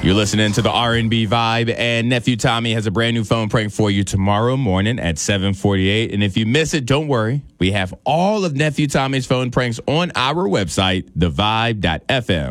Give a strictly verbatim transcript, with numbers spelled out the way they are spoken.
You're listening to the R and B Vibe, and Nephew Tommy has a brand new phone prank for you tomorrow morning at seven forty-eight. And if you miss it, don't worry. We have all of Nephew Tommy's phone pranks on our website, the vibe dot f m.